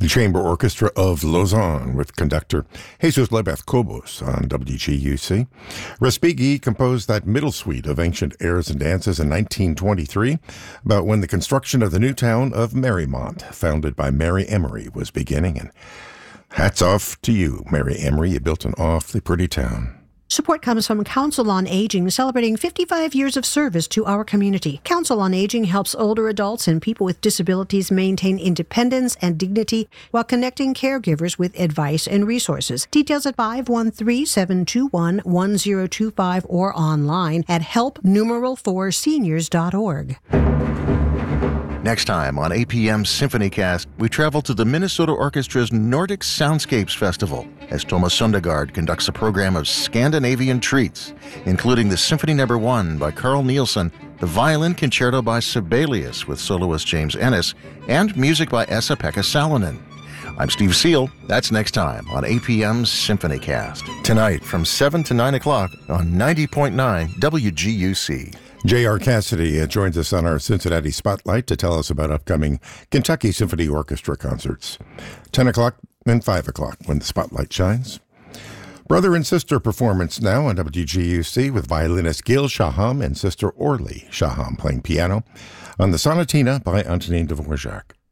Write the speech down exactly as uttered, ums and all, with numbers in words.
The Chamber Orchestra of Lausanne with conductor Jesus Lebeth Kobos on W G U C. Respighi composed that middle suite of ancient airs and dances in nineteen twenty-three, about when the construction of the new town of Marymont, founded by Mary Emery, was beginning. And hats off to you, Mary Emery. You built an awfully pretty town. Support comes from Council on Aging, celebrating fifty-five years of service to our community. Council on Aging helps older adults and people with disabilities maintain independence and dignity while connecting caregivers with advice and resources. Details at five one three, seven two one, one zero two five or online at help numeral four seniors dot org. Next time on A P M's SymphonyCast, we travel to the Minnesota Orchestra's Nordic Soundscapes Festival as Thomas Sundegard conducts a program of Scandinavian treats, including the Symphony Number One by Carl Nielsen, the Violin Concerto by Sibelius with soloist James Ennis, and music by Esa-Pekka Salonen. I'm Steve Seal. That's next time on A P M's SymphonyCast. Tonight from seven to nine o'clock on ninety point nine W G U C. J R. Cassidy uh, joins us on our Cincinnati Spotlight to tell us about upcoming Kentucky Symphony Orchestra concerts. ten o'clock and five o'clock when the spotlight shines. Brother and sister performance now on W G U C with violinist Gil Shaham and sister Orly Shaham playing piano on the Sonatina by Antonin Dvorak.